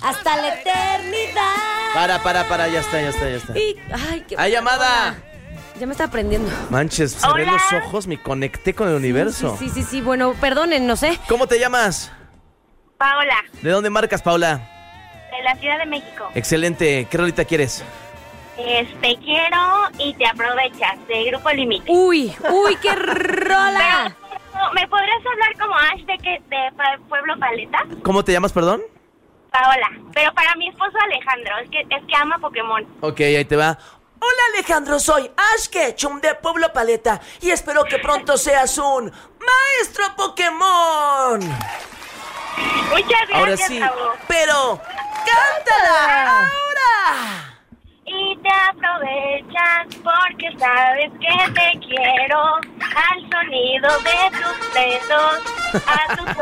hasta la eternidad. Para, ya está. ¡Hay llamada! Ya me está aprendiendo. Manches, cerré los ojos, me conecté con el universo. Sí, bueno, perdonen, no sé. ¿Cómo te llamas? Paola, ¿De dónde marcas, Paula? de la Ciudad de México. Excelente, ¿qué rolita quieres? Te quiero y te aprovechas, de Grupo Límite. Uy, qué rola. Pero, ¿me podrías hablar como Ash de Pueblo Paleta? ¿Cómo te llamas, perdón? Paola, pero para mi esposo Alejandro, es que ama Pokémon. Ok, ahí te va. Hola Alejandro, soy Ash Ketchum de Pueblo Paleta y espero que pronto seas un maestro Pokémon. Muchas gracias, Ahora sí, Gabo. Pero, ¡cántala ahora! Y te aprovechas porque sabes que te quiero. Al sonido de tus dedos, a tus